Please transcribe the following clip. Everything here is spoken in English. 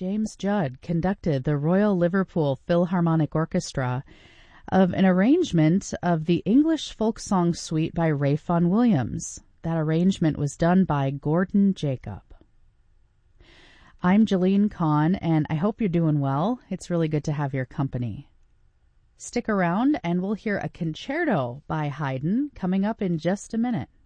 James Judd conducted the Royal Liverpool Philharmonic Orchestra of an arrangement of the English Folk Song Suite by Ralph Vaughan Williams. That arrangement was done by Gordon Jacob. I'm Jeline Kahn, and I hope you're doing well. It's really good to have your company. Stick around, and we'll hear a concerto by Haydn coming up in just a minute.